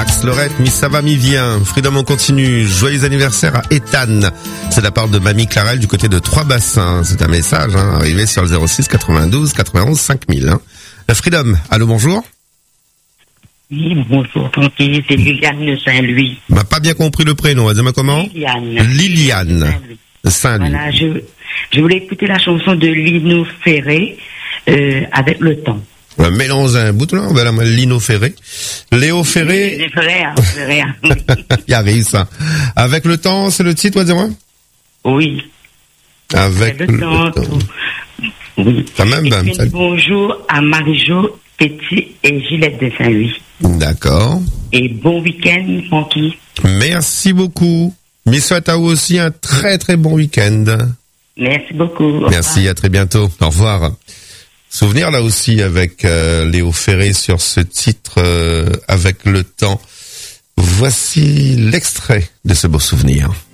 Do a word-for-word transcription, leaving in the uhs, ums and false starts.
Max Lorette, mi ça va, mi vient. Freedom, on continue. Joyeux anniversaire à Ethan. C'est de la part de Mamie Clarelle du côté de Trois-Bassins. C'est un message, hein, arrivé sur le zéro six quatre-vingt-douze quatre-vingt-onze cinq mille. Hein. Freedom, allô, bonjour. Oui, bonjour, tranquille, c'est Liliane de Saint-Louis. M'a pas bien compris le prénom, dis-moi comment? Liliane. Liliane. Saint-Louis. Voilà, je, je voulais écouter la chanson de Lino Ferré, euh, avec le temps. On va mélanger un bout, là, on va la mettre Lino Ferré. Léo Ferré. C'est vrai, hein, c'est vrai. Il arrive, ça. Avec le temps, c'est le titre, dis-moi? Oui. Avec le, le temps. temps. Oui. Quand même, ben, ça... Bonjour à Marie-Jo Petit et Gillette de Saint-Louis. D'accord. Et bon week-end, Francky. Merci beaucoup. Mais souhaite à vous aussi un très très bon week-end. Merci beaucoup. Merci, à très bientôt. Au revoir. Souvenir là aussi avec euh, Léo Ferré sur ce titre euh, Avec le temps. Voici l'extrait de ce beau souvenir.